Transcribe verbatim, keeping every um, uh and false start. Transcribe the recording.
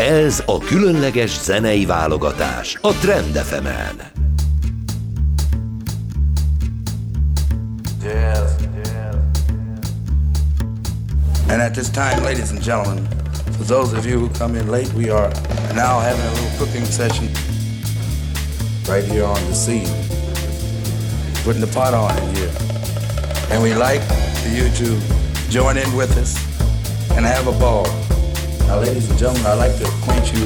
Ez a különleges zenei válogatás a Trend ef emen. Jazz. And at this time, ladies and gentlemen, for those of you who come in late, we are now having a little cooking session right here on the scene. Putting the pot on in here. And we like for you to join in with us and have a ball. Now, ladies and gentlemen, I'd like to acquaint you